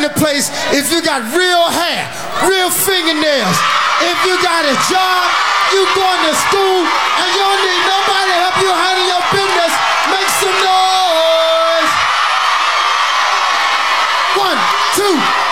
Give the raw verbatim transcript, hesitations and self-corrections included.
the place if you got real hair, real fingernails. If you got a job, you going to school,